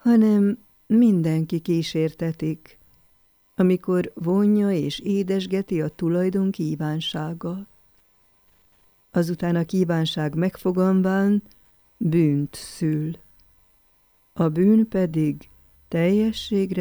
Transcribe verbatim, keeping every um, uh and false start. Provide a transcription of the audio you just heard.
hanem mindenki kísértetik, amikor vonja és édesgeti a tulajdon kívánsága. Azután a kívánság megfoganván bűnt szül. A bűn pedig teljességre